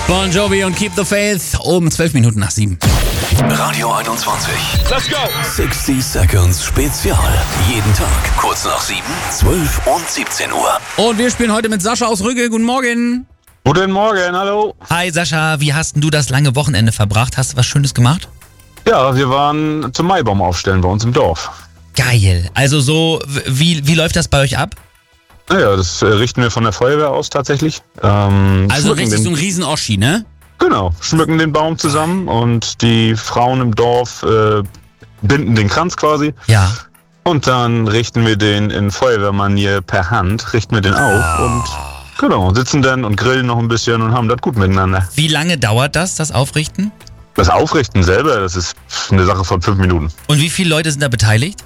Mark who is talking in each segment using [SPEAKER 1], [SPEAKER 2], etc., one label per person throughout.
[SPEAKER 1] Bon Jovi und Keep the Faith um 12 Minuten nach 7.
[SPEAKER 2] Radio 21.
[SPEAKER 3] Let's go!
[SPEAKER 2] 60 Seconds Spezial. Jeden Tag kurz nach 7, 12 und 17 Uhr.
[SPEAKER 1] Und wir spielen heute mit Sascha aus Rügge. Guten Morgen.
[SPEAKER 4] Guten Morgen, hallo.
[SPEAKER 5] Hi Sascha, wie hast denn du das lange Wochenende verbracht? Hast du was Schönes gemacht?
[SPEAKER 4] Ja, wir waren zum Maibaum aufstellen bei uns im Dorf.
[SPEAKER 5] Geil. Also so, wie läuft das bei euch ab?
[SPEAKER 4] Naja, das richten wir von der Feuerwehr aus tatsächlich.
[SPEAKER 1] Also richtig so ein Riesen-Oschi, ne?
[SPEAKER 4] Genau, schmücken den Baum zusammen und die Frauen im Dorf binden den Kranz quasi.
[SPEAKER 5] Ja.
[SPEAKER 4] Und dann richten wir den in Feuerwehrmanier per Hand, richten wir den auf und genau, sitzen dann und grillen noch ein bisschen und haben das gut miteinander.
[SPEAKER 5] Wie lange dauert das Aufrichten?
[SPEAKER 4] Das Aufrichten selber, das ist eine Sache von 5 Minuten.
[SPEAKER 5] Und wie viele Leute sind da beteiligt?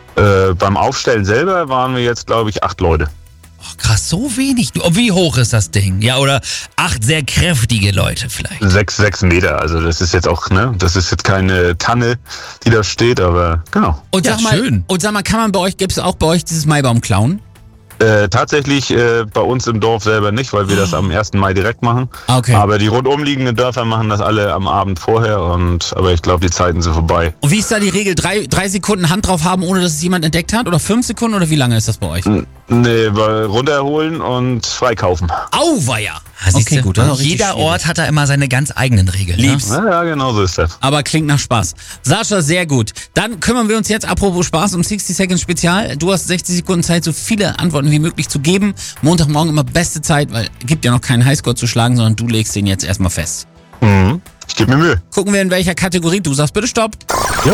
[SPEAKER 4] Beim Aufstellen selber waren wir jetzt, glaube ich, 8 Leute.
[SPEAKER 5] Oh, krass, so wenig. Wie hoch ist das Ding? Ja, oder 8 sehr kräftige Leute vielleicht.
[SPEAKER 4] 6 Meter, also das ist jetzt auch, ne, das ist jetzt keine Tanne, die da steht, aber genau.
[SPEAKER 1] Und
[SPEAKER 5] Ja, schön.
[SPEAKER 1] Sag mal, kann man bei euch, gibt's auch bei euch dieses Maibaum klauen?
[SPEAKER 4] Tatsächlich bei uns im Dorf selber nicht, weil wir das am 1. Mai direkt machen.
[SPEAKER 1] Okay.
[SPEAKER 4] Aber die rundumliegenden Dörfer machen das alle am Abend vorher, aber ich glaube, die Zeiten sind vorbei.
[SPEAKER 1] Und wie ist da die Regel? 3 Sekunden Hand drauf haben, ohne dass es jemand entdeckt hat? Oder 5 Sekunden? Oder wie lange ist das bei euch?
[SPEAKER 4] Nee, runterholen und freikaufen.
[SPEAKER 1] Auweia!
[SPEAKER 5] Ja, siehst
[SPEAKER 1] Okay,
[SPEAKER 5] du,
[SPEAKER 1] gut, das ist auch richtig
[SPEAKER 5] jeder
[SPEAKER 1] schwierig.
[SPEAKER 5] Ort hat da immer seine ganz eigenen Regeln.
[SPEAKER 1] Lieb's.
[SPEAKER 5] Ne?
[SPEAKER 4] Ja, genau so ist das.
[SPEAKER 1] Aber klingt nach Spaß. Sascha, sehr gut. Dann kümmern wir uns jetzt, apropos Spaß, um 60 Seconds Spezial. Du hast 60 Sekunden Zeit, so viele Antworten wie möglich zu geben. Montagmorgen immer beste Zeit, weil es gibt ja noch keinen Highscore zu schlagen, sondern du legst den jetzt erstmal fest.
[SPEAKER 4] Mhm. Ich gebe mir Mühe.
[SPEAKER 1] Gucken wir, in welcher Kategorie. Du sagst bitte Stopp.
[SPEAKER 4] Ja.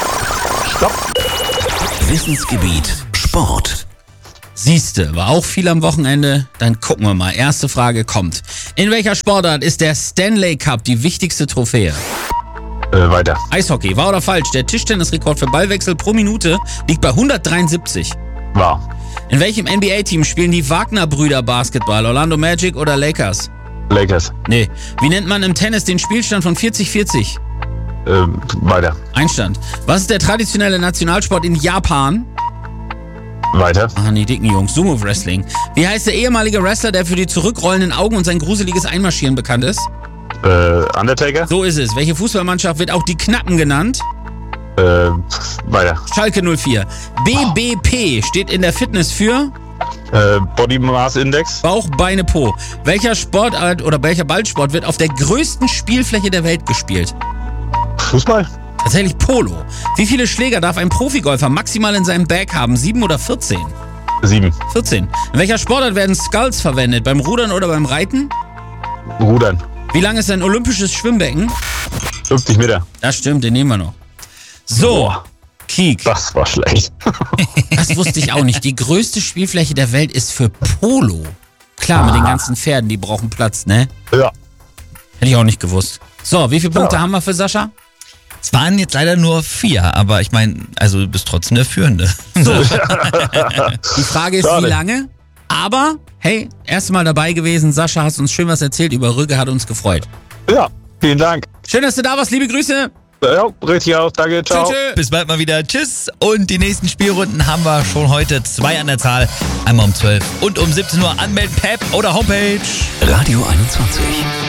[SPEAKER 4] Stopp.
[SPEAKER 2] Wissensgebiet Sport.
[SPEAKER 1] Siehste, war auch viel am Wochenende. Dann gucken wir mal. Erste Frage kommt. In welcher Sportart ist der Stanley Cup die wichtigste Trophäe?
[SPEAKER 4] Weiter.
[SPEAKER 1] Eishockey, wahr oder falsch? Der Tischtennisrekord für Ballwechsel pro Minute liegt bei 173.
[SPEAKER 4] Wahr.
[SPEAKER 1] In welchem NBA-Team spielen die Wagner-Brüder Basketball? Orlando Magic oder Lakers?
[SPEAKER 4] Lakers.
[SPEAKER 1] Nee. Wie nennt man im Tennis den Spielstand von 40-40?
[SPEAKER 4] Weiter.
[SPEAKER 1] Einstand. Was ist der traditionelle Nationalsport in Japan?
[SPEAKER 4] Weiter.
[SPEAKER 1] Ah, die dicken Jungs. Sumo Wrestling. Wie heißt der ehemalige Wrestler, der für die zurückrollenden Augen und sein gruseliges Einmarschieren bekannt ist?
[SPEAKER 4] Undertaker.
[SPEAKER 1] So ist es. Welche Fußballmannschaft wird auch die Knappen genannt?
[SPEAKER 4] Weiter.
[SPEAKER 1] Schalke 04. BBP steht in der Fitness für
[SPEAKER 4] Body Mass Index.
[SPEAKER 1] Bauch, Beine, Po. Welcher Sportart oder welcher Ballsport wird auf der größten Spielfläche der Welt gespielt?
[SPEAKER 4] Fußball.
[SPEAKER 1] Tatsächlich Polo. Wie viele Schläger darf ein Profigolfer maximal in seinem Bag haben? 7 oder 14?
[SPEAKER 4] 7.
[SPEAKER 1] 14. In welcher Sportart werden Sculls verwendet? Beim Rudern oder beim Reiten?
[SPEAKER 4] Rudern.
[SPEAKER 1] Wie lang ist ein olympisches Schwimmbecken?
[SPEAKER 4] 50 Meter.
[SPEAKER 1] Das stimmt, den nehmen wir noch. So,
[SPEAKER 4] Boah.
[SPEAKER 1] Kiek.
[SPEAKER 4] Das war schlecht.
[SPEAKER 1] Das wusste ich auch nicht. Die größte Spielfläche der Welt ist für Polo. Klar, mit den ganzen Pferden, die brauchen Platz, ne?
[SPEAKER 4] Ja.
[SPEAKER 1] Hätte ich auch nicht gewusst. So, wie viele Punkte haben wir für Sascha?
[SPEAKER 5] Es waren jetzt leider nur 4, aber ich meine, also du bist trotzdem der Führende.
[SPEAKER 1] So. Die Frage ist,
[SPEAKER 4] Schade.
[SPEAKER 1] wie lange? Aber, hey, erst mal dabei gewesen. Sascha, hast uns schön was erzählt über Rügge, hat uns gefreut.
[SPEAKER 4] Ja. Vielen Dank.
[SPEAKER 1] Schön, dass du da warst. Liebe Grüße.
[SPEAKER 4] Ja, richtig aus. Danke. Ciao.
[SPEAKER 1] Tschö.
[SPEAKER 5] Bis bald mal wieder. Tschüss. Und die nächsten Spielrunden haben wir schon heute 2 an der Zahl. Einmal um 12 und um 17 Uhr anmelden, per App oder Homepage.
[SPEAKER 2] Radio 21.